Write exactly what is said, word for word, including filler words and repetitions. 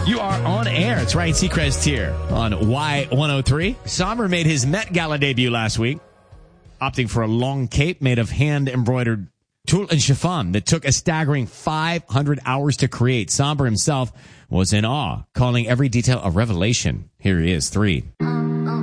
You are on air. It's Ryan Seacrest here on Y one oh three. Somber made his Met Gala debut last week, opting for a long cape made of hand-embroidered tulle and chiffon that took a staggering five hundred hours to create. Somber himself was in awe, calling every detail a revelation. Here he is, three.